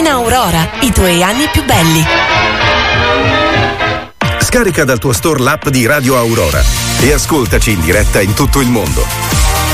Cucina Aurora, i tuoi anni più belli. Scarica dal tuo store l'app di Radio Aurora e ascoltaci in diretta in tutto il mondo.